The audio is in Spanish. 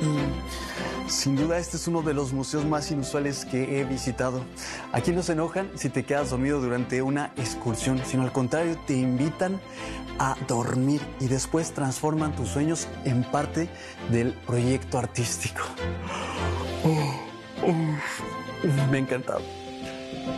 Sin duda, este es uno de los museos más inusuales que he visitado. Aquí no se enojan si te quedas dormido durante una excursión, sino al contrario, te invitan a dormir y después transforman tus sueños en parte del proyecto artístico. Me ha encantado.